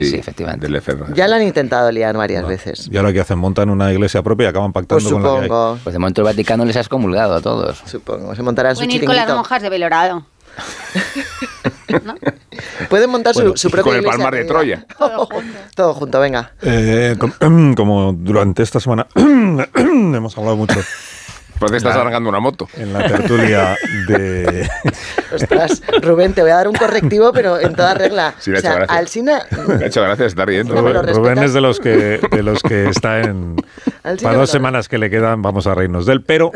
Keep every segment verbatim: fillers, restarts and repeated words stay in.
Sí, efectivamente. Del F R G. Ya lo han intentado liar varias no. veces. Y ahora que hacen, montan una iglesia propia y acaban pactando pues con la que hay. Pues de momento el Vaticano les ha excomulgado a todos. Supongo, se montarán su chiringuito. Pueden ir con las monjas de Belorado. ¿No? Pueden montar bueno, su, su propia con el iglesia. Palmar de Troya. Todo junto. Todo junto, venga. Eh, com, como durante esta semana hemos hablado mucho. Pues te estás arrancando una moto. En la tertulia de... Ostras, Rubén, te voy a dar un correctivo, pero en toda regla. Sí, le o ha sea, hecho gracia. Alsina... Me ha hecho gracia, está riendo. Rubén, Rubén es de los que de los que está en... Alsina para dos lo... semanas que le quedan vamos a reírnos de él, pero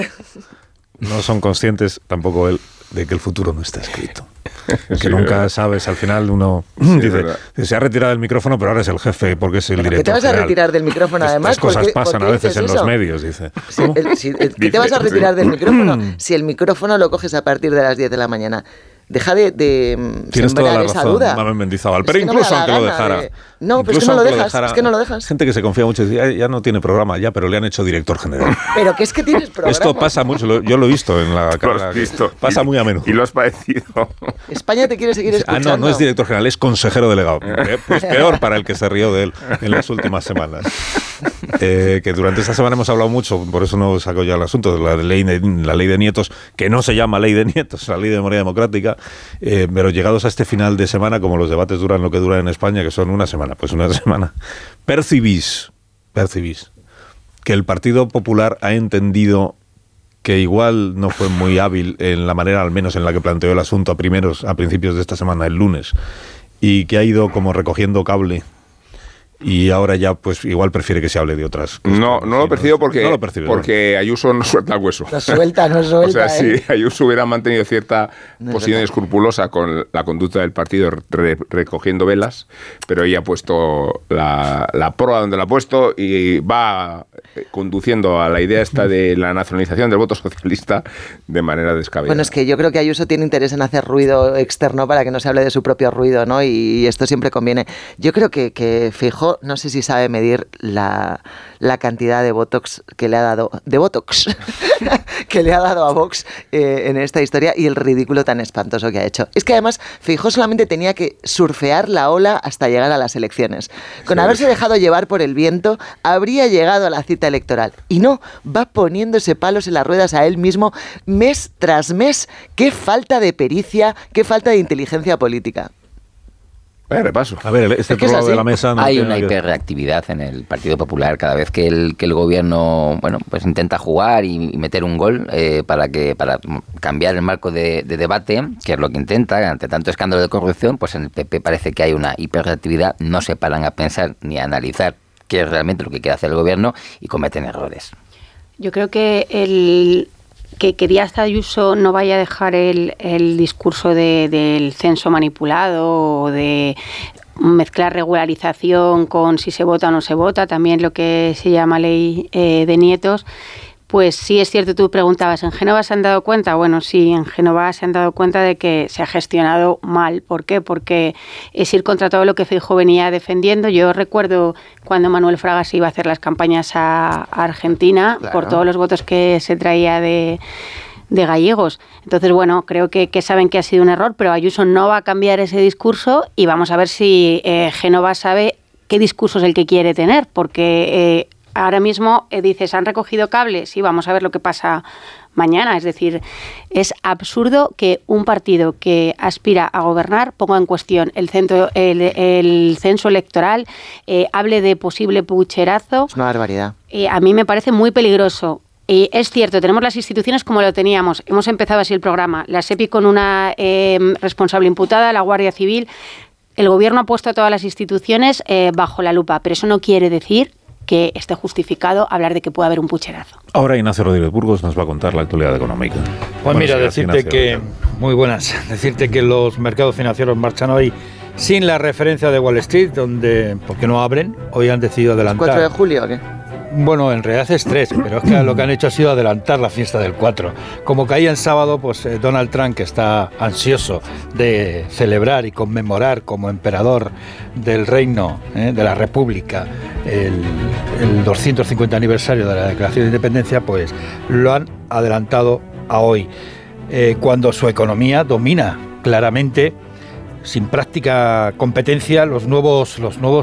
no son conscientes tampoco él de que el futuro no está escrito. Que sí, nunca verdad. sabes, al final uno sí, dice, se ha retirado del micrófono, pero ahora es el jefe porque es el director. ¿Qué te vas general. a retirar del micrófono además? Estas cosas ¿Por qué, pasan ¿por qué a veces en eso? los medios, dice. Si, el, si, el, ¿Qué te vas a retirar del micrófono si el micrófono lo coges a partir de las diez de la mañana? Deja de, de Tienes sembrar toda la esa razón, duda. Mamen Mendizábal. Pero es que incluso no aunque lo dejara. De... No, pero es que no lo dejas. Dejara, es que no lo dejas. Gente que se confía mucho y dice, ya, ya no tiene programa, ya, pero le han hecho director general. Pero que es que tienes programa. Esto pasa mucho, lo, yo lo he visto en la carrera. Pasa muy a menudo. Y lo has padecido. España te quiere seguir escuchando. Ah, no, no es director general, es consejero delegado. Pues peor para el que se rió de él en las últimas semanas. Eh, que durante esta semana hemos hablado mucho, por eso no saco ya el asunto, de la ley de, la ley de nietos, que no se llama ley de nietos, la ley de memoria democrática, eh, pero llegados a este final de semana, como los debates duran lo que duran en España, que son una semana, pues una semana, percibís, percibís que el Partido Popular ha entendido que igual no fue muy hábil en la manera, al menos en la que planteó el asunto a primeros, a principios de esta semana, el lunes, y que ha ido como recogiendo cable. Y ahora ya, pues igual prefiere que se hable de otras. No, no lo percibo porque, no lo percibe, porque Ayuso no suelta el hueso. No suelta, no suelta. O sea, ¿eh? si Ayuso hubiera mantenido cierta no posición escrupulosa con la conducta del partido re, recogiendo velas, pero ella ha puesto la, la proa donde la ha puesto y va conduciendo a la idea esta de la nacionalización del voto socialista de manera descabellada. Bueno, es que yo creo que Ayuso tiene interés en hacer ruido externo para que no se hable de su propio ruido, ¿no? Y esto siempre conviene. Yo creo que, que Feijóo no sé si sabe medir la, la cantidad de botox que le ha dado, de botox que le ha dado a Vox eh, en esta historia y el ridículo tan espantoso que ha hecho. Es que además Feijóo solamente tenía que surfear la ola hasta llegar a las elecciones. Con sí. haberse dejado llevar por el viento, habría llegado a la cita electoral. Y no, va poniéndose palos en las ruedas a él mismo mes tras mes. Qué falta de pericia, qué falta de inteligencia política. Eh, repaso. A ver, este es es de la mesa no hay una que... hiperreactividad en el Partido Popular cada vez que el que el gobierno, bueno, pues intenta jugar y, y meter un gol eh, para que para cambiar el marco de, de debate, que es lo que intenta ante tanto escándalo de corrupción. Pues en el P P parece que hay una hiperreactividad, no se paran a pensar ni a analizar qué es realmente lo que quiere hacer el gobierno y cometen errores. Yo creo que el que, que Díaz Ayuso no vaya a dejar el, el discurso de, del censo manipulado o de mezclar regularización con si se vota o no se vota, también lo que se llama ley eh, de nietos. Pues sí, es cierto, tú preguntabas, ¿en Génova se han dado cuenta? Bueno, sí, en Génova se han dado cuenta de que se ha gestionado mal. ¿Por qué? Porque es ir contra todo lo que Feijóo venía defendiendo. Yo recuerdo cuando Manuel Fraga se iba a hacer las campañas a, a Argentina, claro, por todos los votos que se traía de, de gallegos. Entonces, bueno, creo que, que saben que ha sido un error, pero Ayuso no va a cambiar ese discurso y vamos a ver si eh, Génova sabe qué discurso es el que quiere tener, porque... Eh, Ahora mismo eh, dices, ¿han recogido cables? Sí, vamos a ver lo que pasa mañana. Es decir, es absurdo que un partido que aspira a gobernar ponga en cuestión el, centro, el, el censo electoral, eh, hable de posible pucherazo. Es una barbaridad. Eh, a mí me parece muy peligroso. Y es cierto, tenemos las instituciones como lo teníamos. Hemos empezado así el programa. La SEPI con una eh, responsable imputada, la Guardia Civil. El Gobierno ha puesto a todas las instituciones eh, bajo la lupa, pero eso no quiere decir que esté justificado hablar de que puede haber un pucherazo. Ahora Ignacio Rodríguez Burgos nos va a contar la actualidad económica. Pues bueno, mira, sí, decirte Ignacio, que... Muy buenas. Decirte que los mercados financieros marchan hoy sin la referencia de Wall Street, donde porque no abren, hoy han decidido adelantar. ¿cuatro de julio o qué? Bueno, en realidad es tres, pero es que lo que han hecho ha sido adelantar la fiesta del cuatro. Como caía en sábado, pues eh, Donald Trump, que está ansioso de celebrar y conmemorar como emperador del reino, eh, de la República, el, el doscientos cincuenta aniversario de la Declaración de Independencia, pues lo han adelantado a hoy, eh, cuando su economía domina claramente, sin práctica competencia, los nuevos, los nuevos